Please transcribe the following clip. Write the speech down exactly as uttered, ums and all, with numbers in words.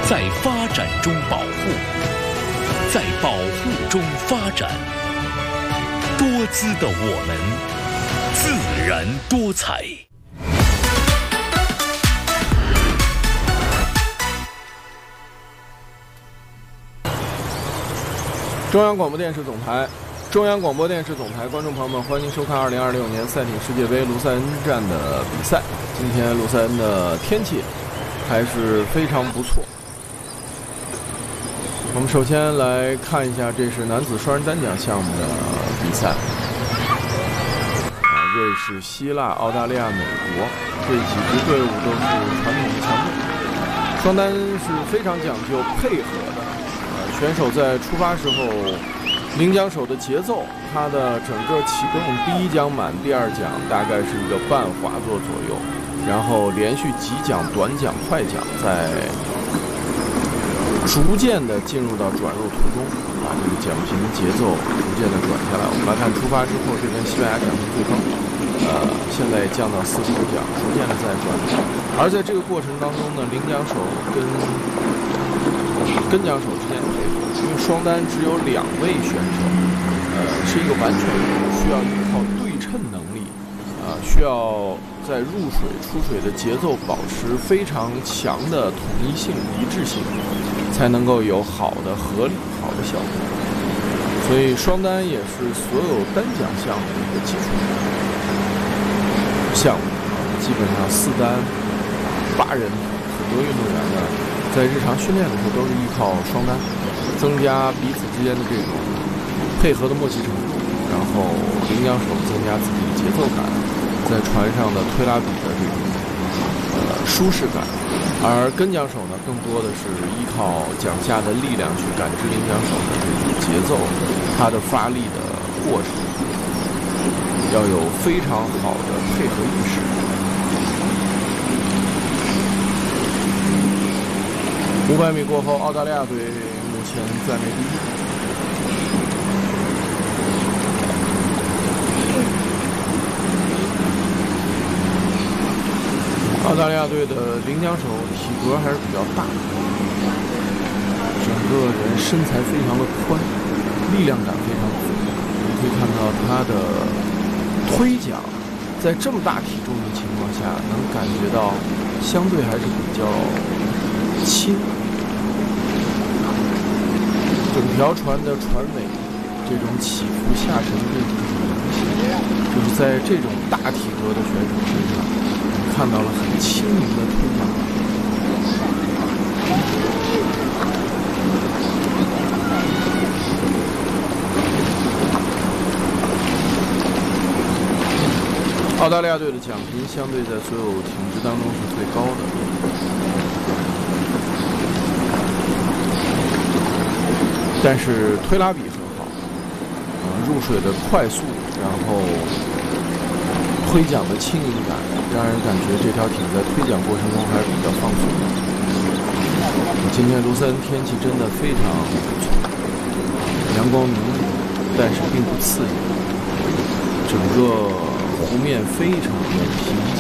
在发展中保护，在保护中发展。多姿的我们，自然多彩。 中央广播电视总台，中央广播电视总台观众朋友们，欢迎收看二零二六年赛艇世界杯卢塞恩站的比赛。今天卢塞恩的天气还是非常不错。我们首先来看一下，这是男子双人单桨项目的比赛。啊，瑞士、希腊、澳大利亚、美国这几支队伍都是传统的强队。双单是非常讲究配合的。选手在出发时候，领桨手的节奏，它的整个启动，第一桨满，第二桨大概是一个半滑座左右，然后连续几桨短桨、快桨，在逐渐的进入到转入途中，把这个桨频节奏逐渐的转下来。我们来看出发之后，这边西班牙桨频最高，呃，现在降到四十五桨，逐渐的在转。而在这个过程当中呢，领桨手跟跟桨手之间的配合，因为双单只有两位选手，呃，是一个完全需要依靠对称能力，啊、呃，需要在入水、出水的节奏保持非常强的统一性、一致性，才能够有好的合理、好的效果。所以双单也是所有单桨项目的一个基础项目，基本上四单八人，很多运动员呢，在日常训练的时候都是依靠双单，增加彼此之间的这种配合的默契程度，然后领桨手增加自己的节奏感，在船上的推拉比的这种呃舒适感，而跟桨手呢更多的是依靠桨下的力量去感知领桨手的这种节奏，它的发力的过程，要有非常好的配合意识。五百米过后，澳大利亚队目前暂列第一。澳大利亚队的领桨手体格还是比较大，整个人身材非常的宽，力量感非常足。我们可以看到他的推桨，在这么大体重的情况下，能感觉到相对还是比较轻。整条船的船尾这种起伏下沉的这种明显，就是在这种大体格的选手身上，我们看到了很轻盈的推桨。澳大利亚队的桨频相对在所有艇只当中是最高的。但是推拉比很好，呃，入水的快速，然后推桨的轻盈感，让人感觉这条艇在推桨过程中还是比较放松的。今天卢塞恩天气真的非常不错，阳光明媚，但是并不刺眼，整个湖面非常的平静。